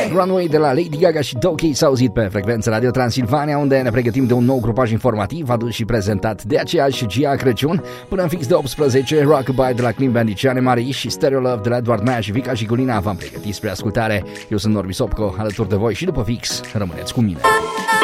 Black Runway de la Lady Gaga și Doki s-a auzit pe frecvența Radio Transilvania, unde ne pregătim de un nou grupaj informativ adus și prezentat de aceeași Gia Crăciun. Până în fix de 18, Rockabye de la Clean Bandit, Ciane Marie și Stereo Love de la Edward Mea și Vica și Gulina v-am pregătit spre ascultare. Eu sunt Norbi Sopco, alături de voi și după fix rămâneți cu mine.